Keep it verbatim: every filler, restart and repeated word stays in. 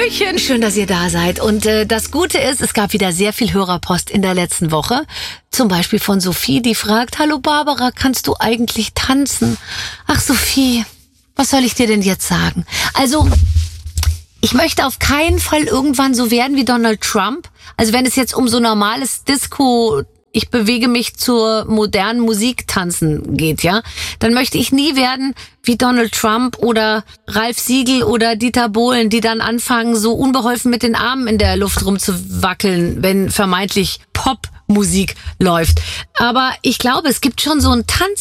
Hallöchen, schön, dass ihr da seid. Und äh, das Gute ist, es gab wieder sehr viel Hörerpost in der letzten Woche. Zum Beispiel von Sophie, die fragt, hallo Barbara, kannst du eigentlich tanzen? Ach Sophie, was soll ich dir denn jetzt sagen? Also, ich möchte auf keinen Fall irgendwann so werden wie Donald Trump. Also wenn es jetzt um so normales Disco, ich bewege mich zur modernen Musik tanzen geht, ja, dann möchte ich nie werden wie Donald Trump oder Ralf Siegel oder Dieter Bohlen, die dann anfangen, so unbeholfen mit den Armen in der Luft rumzuwackeln, wenn vermeintlich Popmusik läuft. Aber ich glaube, es gibt schon so einen Tanz